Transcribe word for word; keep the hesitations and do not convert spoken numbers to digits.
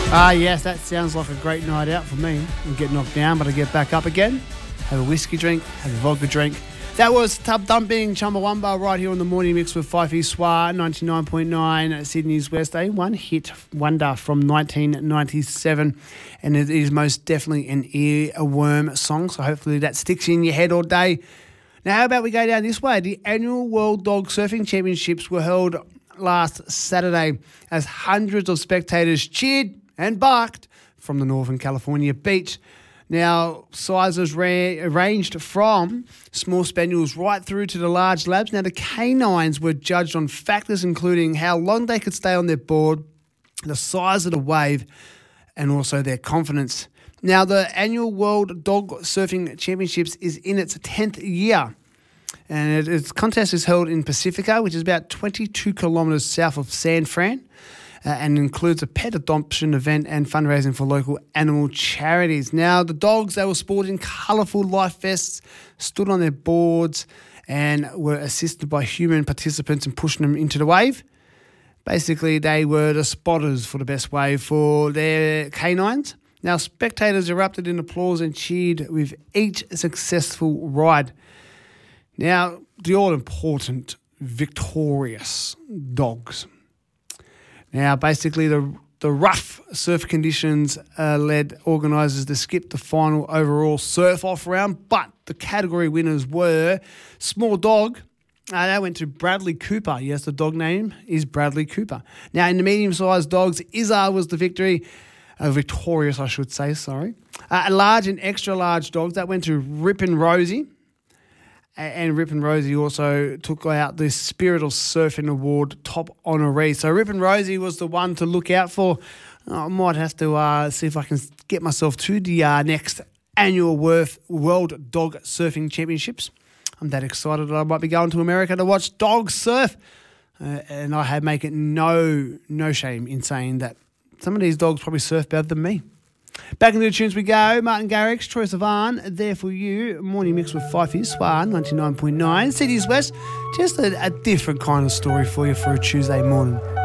Ah, yes, that sounds like a great night out for me. I get knocked down, but I get back up again. Have a whiskey drink, have a vodka drink. That was Tub Thumping Chumbawamba right here on the morning mix with Fife Soir, ninety-nine point nine Sydney's West, a one hit wonder from nineteen ninety-seven, and it is most definitely an earworm song, so hopefully that sticks in your head all day. Now, how about we go down this way? The annual World Dog Surfing Championships were held last Saturday as hundreds of spectators cheered and barked from the Northern California beach. Now, sizes ra- ranged from small spaniels right through to the large labs. Now, the canines were judged on factors including how long they could stay on their board, the size of the wave, and also their confidence. Now, the annual World Dog Surfing Championships is in its tenth year. And it, its contest is held in Pacifica, which is about twenty-two kilometres south of San Fran. Uh, and includes a pet adoption event and fundraising for local animal charities. Now, the dogs, they were sporting colourful life vests, stood on their boards, and were assisted by human participants in pushing them into the wave. Basically, they were the spotters for the best wave for their canines. Now, spectators erupted in applause and cheered with each successful ride. Now, the all-important victorious dogs. Now, basically, the the rough surf conditions uh, led organisers to skip the final overall surf-off round, but the category winners were Small Dog. Uh, that went to Bradley Cooper. Yes, the dog name is Bradley Cooper. Now, in the medium-sized dogs, Izzar was the victory. Uh, victorious, I should say, sorry. Uh, large and extra-large dogs, that went to Rip and Rosie. And Rip and Rosie also took out the Spirit of Surfing Award top honoree. So Rip and Rosie was the one to look out for. I might have to uh, see if I can get myself to the uh, next annual Worth World Dog Surfing Championships. I'm that excited that I might be going to America to watch dogs surf. Uh, and I have make it no, no shame in saying that some of these dogs probably surf better than me. Back into the tunes we go. Martin Garrix, Troy Sivan, there for you. Morning mix with Fife Soir, ninety-nine point nine. Cities West, just a, a different kind of story for you for a Tuesday morning.